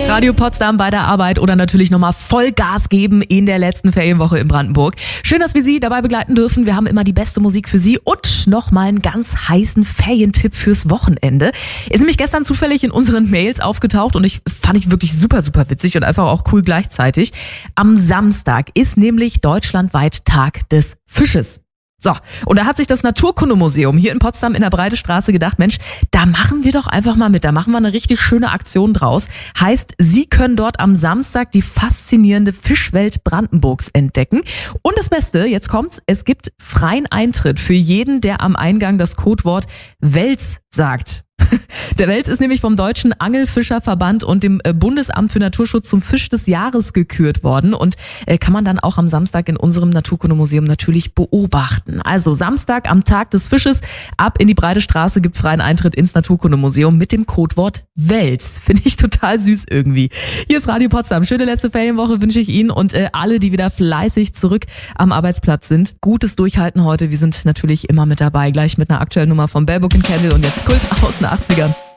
Radio Potsdam bei der Arbeit oder natürlich nochmal Vollgas geben in der letzten Ferienwoche in Brandenburg. Schön, dass wir Sie dabei begleiten dürfen. Wir haben immer die beste Musik für Sie und nochmal einen ganz heißen Ferientipp fürs Wochenende. Ist nämlich gestern zufällig in unseren Mails aufgetaucht und fand ich wirklich super, super witzig und einfach auch cool gleichzeitig. Am Samstag ist nämlich deutschlandweit Tag des Fisches. So, und da hat sich das Naturkundemuseum hier in Potsdam in der Breite Straße gedacht, Mensch, da machen wir doch einfach mal mit, da machen wir eine richtig schöne Aktion draus. Heißt, Sie können dort am Samstag die faszinierende Fischwelt Brandenburgs entdecken. Und das Beste, jetzt kommt's, es gibt freien Eintritt für jeden, der am Eingang das Codewort Wels sagt. Der Wels ist nämlich vom Deutschen Angelfischerverband und dem Bundesamt für Naturschutz zum Fisch des Jahres gekürt worden und kann man dann auch am Samstag in unserem Naturkundemuseum natürlich beobachten. Also Samstag am Tag des Fisches ab in die Breite Straße, gibt freien Eintritt ins Naturkundemuseum mit dem Codewort Wels. Finde ich total süß irgendwie. Hier ist Radio Potsdam. Schöne letzte Ferienwoche wünsche ich Ihnen und alle, die wieder fleißig zurück am Arbeitsplatz sind. Gutes Durchhalten heute. Wir sind natürlich immer mit dabei, gleich mit einer aktuellen Nummer von Bell Book & Candle und jetzt Kult aus den 80ern.